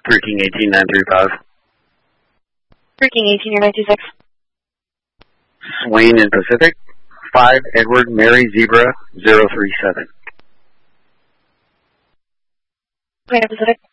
King 18935. King 18926. Swain and Pacific, 5 Edward Mary Zebra 037. Swain and Pacific.